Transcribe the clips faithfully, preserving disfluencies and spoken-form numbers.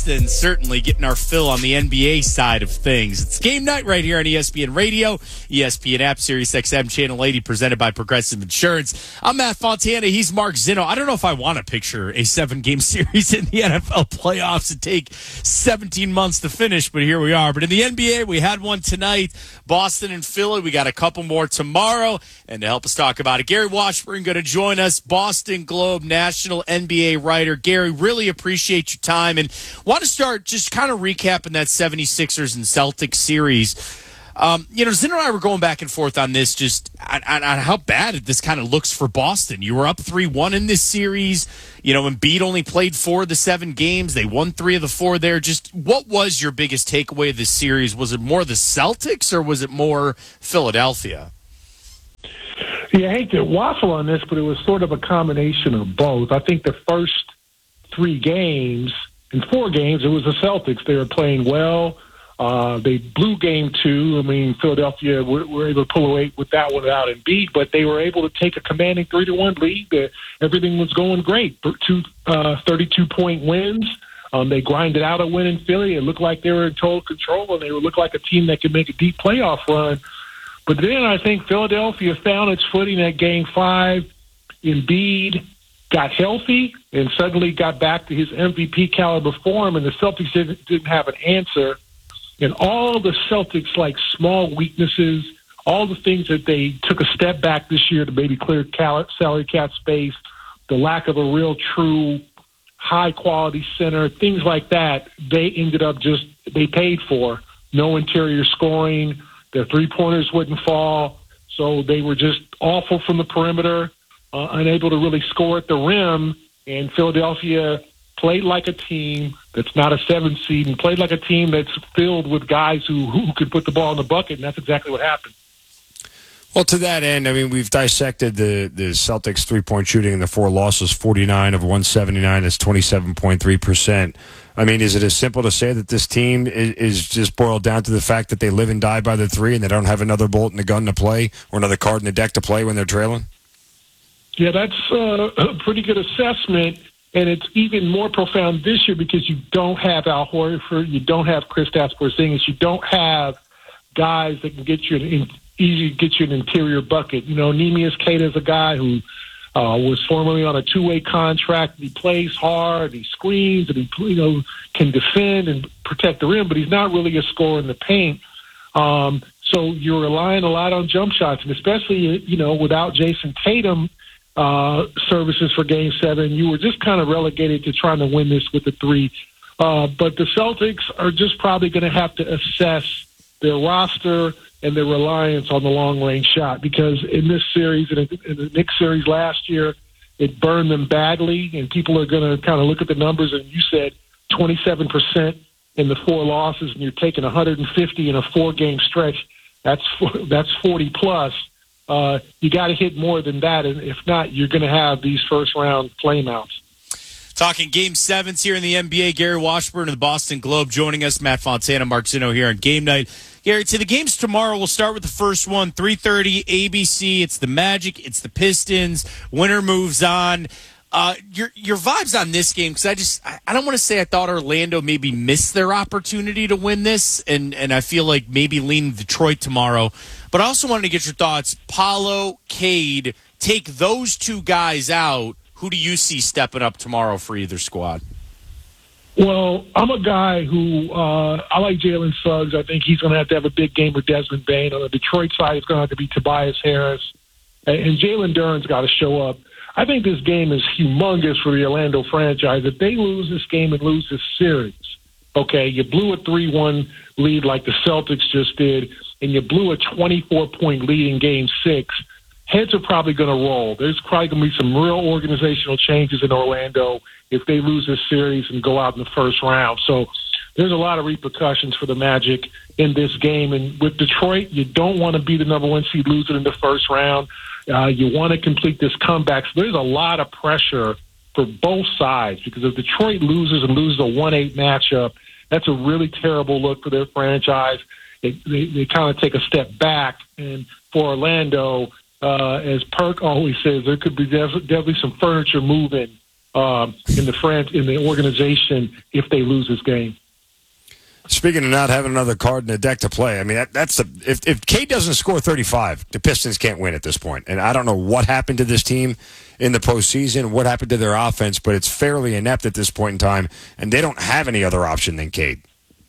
Boston certainly getting our fill on the N B A side of things. It's game night right here on E S P N Radio, E S P N app, Sirius X M Channel eighty, presented by Progressive Insurance. I'm Matt Fontana. He's Mark Zinno. I don't know if I want to picture a seven-game series in the N F L playoffs and take seventeen months to finish, but here we are. But in the N B A, we had one tonight, Boston and Philly. We got a couple more tomorrow. And to help us talk about it, Gary Washburn going to join us, Boston Globe national N B A writer. Gary, really appreciate your time. And want to start just kind of recapping that seventy-sixers and Celtics series. Um, you know, Zinn and I were going back and forth on this, just on, on, on how bad this kind of looks for Boston. You were up three one in this series. You know, Embiid only played four of the seven games. They won three of the four there. Just what was your biggest takeaway of this series? Was it more the Celtics or was it more Philadelphia? Yeah, I hate to waffle on this, but it was sort of a combination of both. I think the first three games, in four games, it was the Celtics. They were playing well. Uh, they blew game two. I mean, Philadelphia were, were able to pull away with that one without Embiid, but they were able to take a commanding three to one lead. Uh, everything was going great. Two uh, thirty-two point wins. Um, they grinded out a win in Philly. It looked like they were in total control, and they looked like a team that could make a deep playoff run. But then I think Philadelphia found its footing at game five. Embiid got healthy and suddenly got back to his M V P caliber form, and the Celtics didn't, didn't have an answer. And all the Celtics, like small weaknesses, all the things that they took a step back this year to maybe clear cal- salary cap space, the lack of a real true high-quality center, things like that, they ended up just, they paid for. No interior scoring. Their three-pointers wouldn't fall. So they were just awful from the perimeter, uh, unable to really score at the rim. And Philadelphia played like a team that's not a seven seed and played like a team that's filled with guys who, who could put the ball in the bucket, and that's exactly what happened. Well, to that end, I mean, we've dissected the, the Celtics three-point shooting in the four losses, forty-nine of one seventy-nine. That's twenty-seven point three percent. I mean, is it as simple to say that this team is, is just boiled down to the fact that they live and die by the three and they don't have another bolt in the gun to play or another card in the deck to play when they're trailing? Yeah, that's uh, a pretty good assessment, and it's even more profound this year because you don't have Al Horford, you don't have Kristaps Porzingis, you don't have guys that can get you an easy get you an interior bucket. You know, Neemias Queta is a guy who uh, was formerly on a two-way contract. He plays hard, he screens, and he you know can defend and protect the rim, but he's not really a scorer in the paint. Um, so you're relying a lot on jump shots, and especially you know without Jason Tatum uh, services for Game Seven, you were just kind of relegated to trying to win this with the three. Uh, but the Celtics are just probably going to have to assess their roster and their reliance on the long-range shot, because in this series, in, in the Knicks series last year, it burned them badly, and people are going to kind of look at the numbers, and you said twenty-seven percent in the four losses, and you're taking one hundred fifty in a four-game stretch. That's that's forty-plus. Uh, you got to hit more than that, and if not, you're going to have these first-round flameouts. Talking Game Sevens here in the N B A, Gary Washburn of the Boston Globe joining us, Matt Fontana, Mark Zinno here on Game Night. Gary, to the games tomorrow, we'll start with the first one, three thirty A B C. It's the Magic, it's the Pistons. Winner moves on. Uh, your your vibes on this game, because I just I, I don't want to say I thought Orlando maybe missed their opportunity to win this, and, and I feel like maybe lean Detroit tomorrow. But I also wanted to get your thoughts. Paolo, Cade, take those two guys out. Who do you see stepping up tomorrow for either squad? Well, I'm a guy who uh, I like Jalen Suggs. I think he's going to have to have a big game with Desmond Bane. On the Detroit side, it's going to have to be Tobias Harris. And, and Jalen Duren's got to show up. I think this game is humongous for the Orlando franchise. If they lose this game and lose this series, okay, you blew a three one lead like the Celtics just did, and you blew a twenty-four point lead in Game six, heads are probably going to roll. There's probably going to be some real organizational changes in Orlando if they lose this series and go out in the first round. So there's a lot of repercussions for the Magic in this game. And with Detroit, you don't want to be the number one seed, lose it in the first round. Uh, you want to complete this comeback. So there's a lot of pressure for both sides, because if Detroit loses and loses a one eight matchup, that's a really terrible look for their franchise. They, they, they kind of take a step back. And for Orlando, Uh, as Perk always says, there could be def- definitely some furniture moving um, in the France in the organization if they lose this game. Speaking of not having another card in the deck to play, I mean, that, that's the, if, if Cade doesn't score thirty-five, the Pistons can't win at this point. And I don't know what happened to this team in the postseason, what happened to their offense, but it's fairly inept at this point in time, and they don't have any other option than Cade.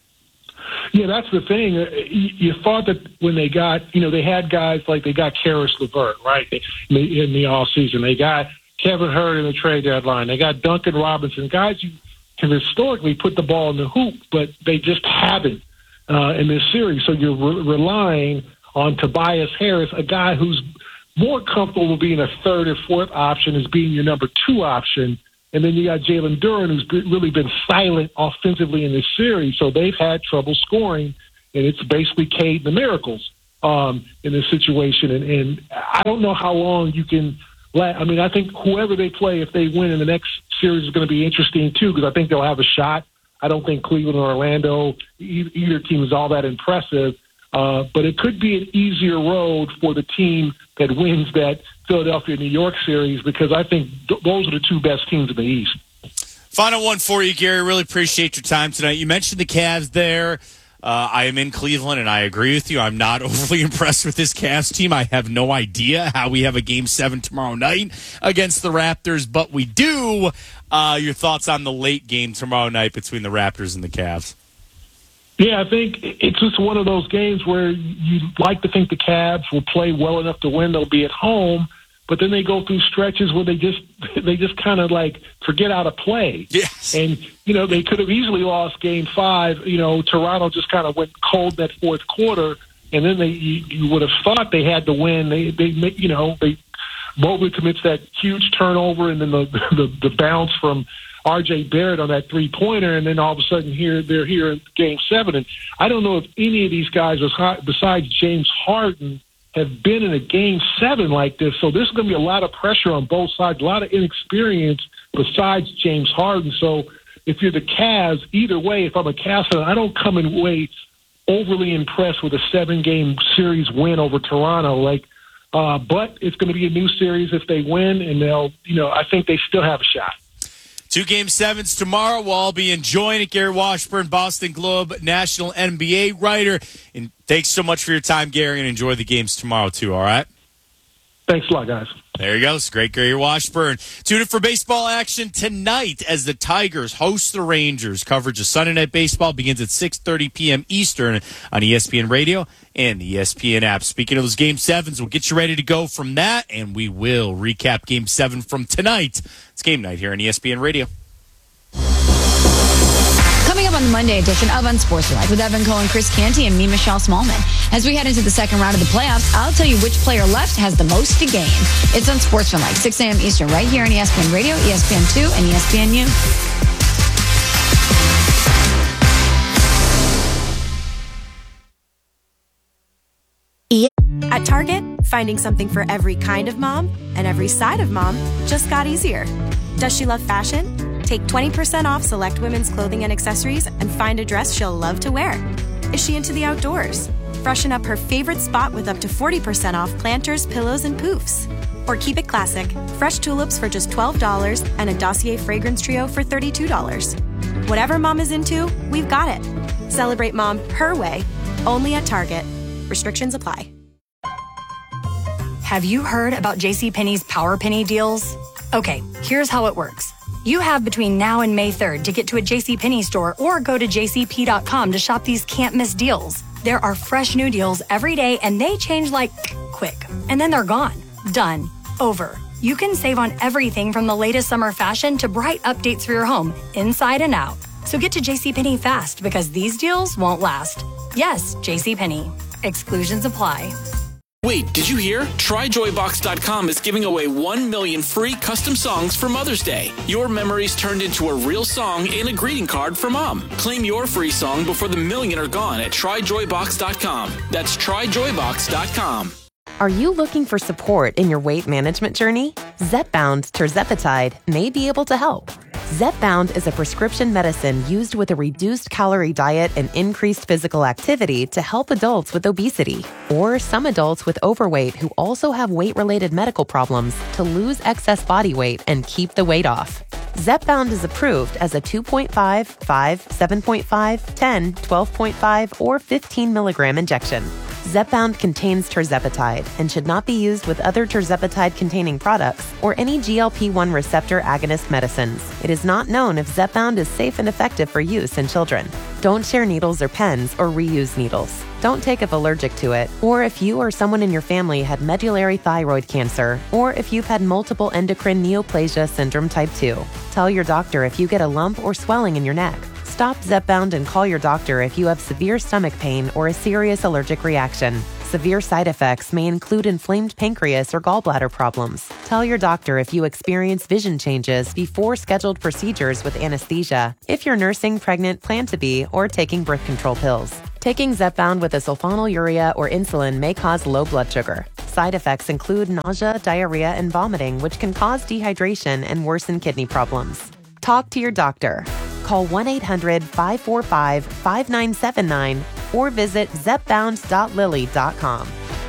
Yeah, that's the thing. You thought that when they got, you know, they had guys like they got Karis LeVert, right, in the offseason. They got Kevin Hurd in the trade deadline. They got Duncan Robinson, guys who have historically put the ball in the hoop, but they just haven't uh, in this series. So you're re- relying on Tobias Harris, a guy who's more comfortable being a third or fourth option as being your number two option. And then you got Jalen Duren, who's really been silent offensively in this series. So they've had trouble scoring, and it's basically Cade and the Miracles um, in this situation. And, and I don't know how long you can let – I mean, I think whoever they play, if they win in the next series, is going to be interesting too, because I think they'll have a shot. I don't think Cleveland or Orlando, either team is all that impressive. Uh, but it could be an easier road for the team that wins that Philadelphia-New York series, because I think th- those are the two best teams in the East. Final one for you, Gary. Really appreciate your time tonight. You mentioned the Cavs there. Uh, I am in Cleveland, and I agree with you. I'm not overly impressed with this Cavs team. I have no idea how we have a Game seven tomorrow night against the Raptors, but we do. Uh, your thoughts on the late game tomorrow night between the Raptors and the Cavs? Yeah, I think it's just one of those games where you like to think the Cavs will play well enough to win. They'll be at home, but then they go through stretches where they just they just kind of like forget how to play. Yes. And, you know, they could have easily lost game five. You know, Toronto just kind of went cold that fourth quarter, and then they you, you would have thought they had to win. They, they you know, they Mobley commits that huge turnover, and then the the, the bounce from R J Barrett on that three-pointer, and then all of a sudden here they're here in Game Seven. And I don't know if any of these guys, besides James Harden, have been in a Game Seven like this. So there's going to be a lot of pressure on both sides, a lot of inexperience besides James Harden. So if you're the Cavs, either way, if I'm a Cavs fan, I don't come away overly impressed with a seven-game series win over Toronto. Like, uh, but it's going to be a new series if they win, and they'll, you know, I think they still have a shot. Two Game sevens tomorrow. We'll all be enjoying it. Gary Washburn, Boston Globe national N B A writer. And thanks so much for your time, Gary, and enjoy the games tomorrow, too, all right? Thanks a lot, guys. There you go. It's great, Gary Washburn. Tune in for baseball action tonight as the Tigers host the Rangers. Coverage of Sunday Night Baseball begins at six thirty p.m. Eastern on E S P N Radio and the E S P N app. Speaking of those Game sevens, we'll get you ready to go from that, and we will recap Game seven from tonight. It's game night here on E S P N Radio. Coming up on the Monday edition of Unsportsmanlike with Evan Cohen, Chris Canty, and me, Michelle Smallman. As we head into the second round of the playoffs, I'll tell you which player left has the most to gain. It's Unsportsmanlike, six a.m. Eastern, right here on E S P N Radio, E S P N two, and E S P N U. At Target, finding something for every kind of mom and every side of mom just got easier. Does she love fashion? Take twenty percent off select women's clothing and accessories and find a dress she'll love to wear. Is she into the outdoors? Freshen up her favorite spot with up to forty percent off planters, pillows, and poofs. Or keep it classic, fresh tulips for just twelve dollars and a Dossier fragrance trio for thirty-two dollars. Whatever mom is into, we've got it. Celebrate mom her way, only at Target. Restrictions apply. Have you heard about JCPenney's Power Penny deals? Okay, here's how it works. You have between now and May third to get to a JCPenney store or go to j c p dot com to shop these can't-miss deals. There are fresh new deals every day, and they change like quick. And then they're gone. Done. Over. You can save on everything from the latest summer fashion to bright updates for your home, inside and out. So get to JCPenney fast, because these deals won't last. Yes, JCPenney. Exclusions apply. Wait, did you hear? Try Joy Box dot com is giving away one million free custom songs for Mother's Day. Your memories turned into a real song and a greeting card for Mom. Claim your free song before the million are gone at Try Joy Box dot com. That's Try Joy Box dot com. Are you looking for support in your weight management journey? Zepbound tirzepatide may be able to help. Zepbound is a prescription medicine used with a reduced calorie diet and increased physical activity to help adults with obesity or some adults with overweight who also have weight-related medical problems to lose excess body weight and keep the weight off. Zepbound is approved as a two point five, five, seven point five, ten, twelve point five, or fifteen milligram injection. Zepbound contains tirzepatide and should not be used with other tirzepatide-containing products or any G L P one receptor agonist medicines. It is not known if Zepbound is safe and effective for use in children. Don't share needles or pens or reuse needles. Don't take if allergic to it, or if you or someone in your family had medullary thyroid cancer, or if you've had multiple endocrine neoplasia syndrome type two. Tell your doctor if you get a lump or swelling in your neck. Stop Zepbound and call your doctor if you have severe stomach pain or a serious allergic reaction. Severe side effects may include inflamed pancreas or gallbladder problems. Tell your doctor if you experience vision changes before scheduled procedures with anesthesia, if you're nursing, pregnant, plan to be, or taking birth control pills. Taking Zepbound with a sulfonylurea or insulin may cause low blood sugar. Side effects include nausea, diarrhea, and vomiting, which can cause dehydration and worsen kidney problems. Talk to your doctor. Call one eight hundred, five four five, five nine seven nine or visit zepbound dot lilly dot com.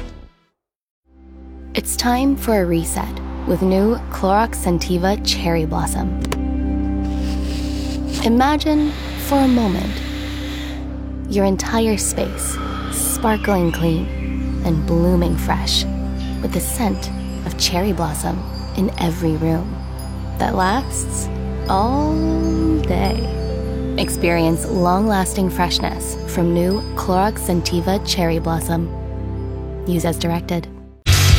It's time for a reset with new Clorox Scentiva Cherry Blossom. Imagine for a moment your entire space sparkling clean and blooming fresh with the scent of cherry blossom in every room that lasts all day. Experience long-lasting freshness from new Clorox Scentiva Cherry Blossom. Use as directed.